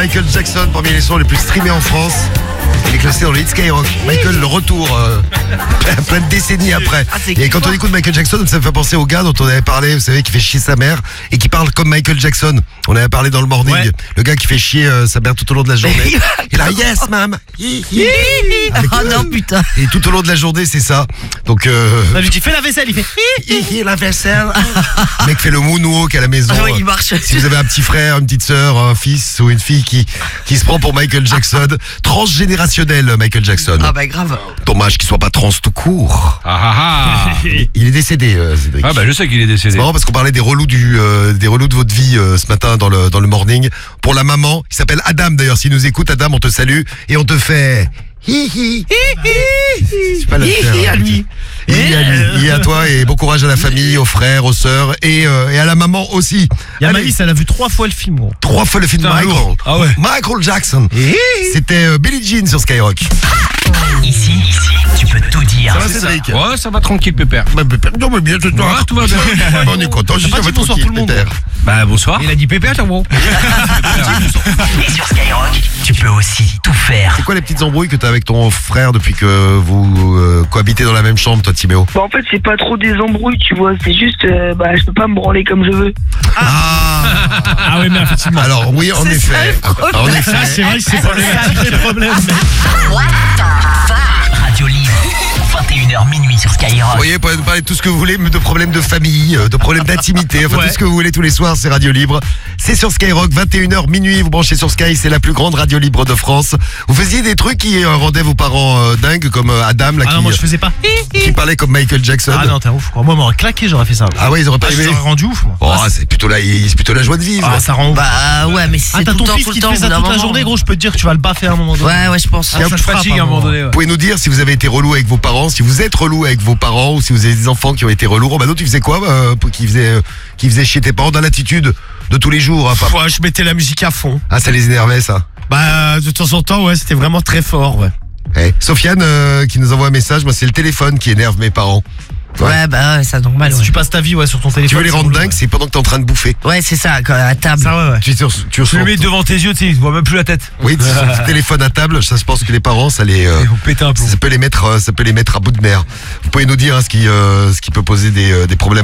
Michael Jackson, parmi les sons les plus streamés en France. Il est classé dans le hit Skyrock. Michael, le retour, plein de décennies après. Et quand on écoute Michael Jackson, ça me fait penser au gars dont on avait parlé, vous savez, qui fait chier sa mère et qui parle comme Michael Jackson. On avait parlé dans le morning. Ouais. Le gars qui fait chier sa mère tout au long de la journée. Il a yes, mam. Oh non, putain. Et tout au long de la journée, c'est ça. Donc, bah, lui, il fait la vaisselle, il fait la vaisselle. Le mec fait le moonwalk à la maison. Ah oui, il marche. Si vous avez un petit frère, une petite sœur, un fils ou une fille qui se prend pour Michael Jackson, transgénérationnel Michael Jackson. Ah bah grave. Dommage qu'il soit pas trans tout court. Il est décédé, Cédric. Ah bah je sais qu'il est décédé. C'est marrant parce qu'on parlait des relous des relous de votre vie ce matin dans le morning. Pour la maman, il s'appelle Adam d'ailleurs. S'il nous écoute, Adam, on te salue et on te fait hi. C'est pas la faire, à lui. Et à toi et bon courage à la famille, aux frères, aux sœurs et à la maman aussi. Il y a Malice, elle a vu 3 fois le film, gros. 3 fois le film de Michael. Ah ouais. Michael Jackson. C'était Billie Jean sur Skyrock. Ici, tu peux tout dire. Ça va, Cédric? Ouais, ça va tranquille, Pépère. Bah, Pépère, non, mais bien, tout va bien. On est content, je suis bonsoir tout le monde. Pépère. Bah bonsoir. Il a dit Pépère, t'as bon. Et sur Skyrock, tu peux aussi tout faire. C'est quoi les petites embrouilles que t'as avec ton frère depuis que vous cohabitez dans la même chambre, toi, Timéo? Bah en fait c'est pas trop des embrouilles, tu vois, c'est juste je peux pas me branler comme je veux. Ah oui, mais effectivement. Alors oui, en effet. En effet. Ça, c'est vrai que c'est problématique les problèmes. Radio Libre, 21h minuit sur Skyrock. Vous voyez, vous pouvez nous parler de tout ce que vous voulez, de problèmes de famille, de problèmes d'intimité, enfin tout ce que vous voulez tous les soirs, c'est Radio Libre. C'est sur Skyrock, 21h minuit, vous branchez sur Sky, c'est la plus grande radio libre de France. Vous faisiez des trucs qui rendaient vos parents dingues, comme Adam, là, non, moi je faisais pas. qui parlait comme Michael Jackson. Ah non, t'es ouf, quoi. Moi, m'aurait claqué, j'aurais fait ça. Ah ouais, ils auraient pas aimé. J'aurais rendu ouf, moi. Oh, c'est plutôt la joie de vivre. Ah, ça rend ouf. Bah ouais, mais c'est T'as tout ton le temps, fils tout qui le te temps, fait ça au bout toute d'un la moment. journée, gros, je peux te dire que tu vas le baffer à un moment donné. Ouais, je pense. Ça te fatigue à un moment donné. Vous pouvez nous dire si vous avez été relou avec vos parents, si vous êtes relou avec vos parents ou si vous avez des enfants qui ont été relous. Romano, tu faisais quoi qui faisait chier tes parents dans l'attitude de tous les jours, hein, papa? Ouais, je mettais la musique à fond. Ah, ça les énervait, ça? Bah, de temps en temps, ouais, c'était vraiment très fort, ouais. Sofiane qui nous envoie un message, moi c'est le téléphone qui énerve mes parents. Ouais, bah ouais, c'est normal. Si Ouais. tu passes ta vie sur ton téléphone. Tu veux les rendre dingues, c'est pendant que t'es en train de bouffer. Ouais, c'est ça, à table. Ça, ouais. Tu le mets devant tes yeux, tu sais, il voit même plus la tête. Oui, sur ton téléphone à table, ça je pense que les parents, ça Pète un plomb. peut les mettre à bout de nerfs. Vous pouvez nous dire ce qui peut poser des problèmes